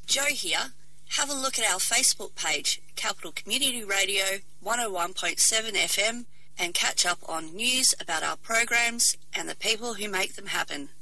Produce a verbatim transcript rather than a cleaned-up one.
Jo here. Have a look at our Facebook page, Capital Community Radio one oh one point seven F M, and catch up on news about our programs and the people who make them happen.